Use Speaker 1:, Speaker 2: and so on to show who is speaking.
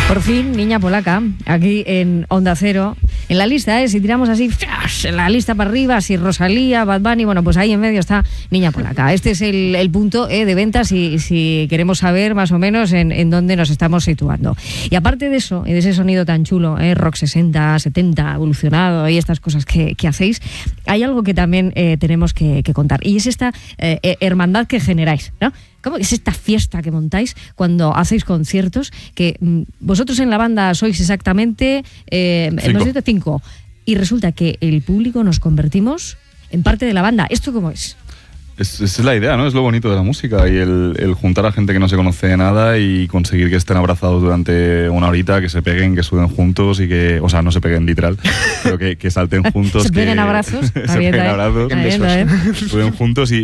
Speaker 1: Por fin, Niña Polaca, aquí en Onda Cero. En la lista, si tiramos así, en la lista para arriba, si Rosalía, Bad Bunny, bueno, pues ahí en medio está Niña Polaca. Este es el punto de venta si queremos saber más o menos en dónde nos estamos situando. Y aparte de eso, y de ese sonido tan chulo, rock 60, 70, evolucionado y estas cosas que hacéis, hay algo que también tenemos que contar. Y es esta hermandad que generáis, ¿no? ¿Cómo es esta fiesta que montáis cuando hacéis conciertos? Que vosotros en la banda sois exactamente 5. Y resulta que el público nos convertimos en parte de la banda. ¿Esto cómo es?
Speaker 2: Es la idea, ¿no? Es lo bonito de la música y el juntar a gente que no se conoce de nada y conseguir que estén abrazados durante una horita, que se peguen, que suden juntos y que, o sea, no se peguen literal, pero que salten juntos.
Speaker 1: Se peguen abrazos.
Speaker 2: Se peguen abrazos, suden juntos y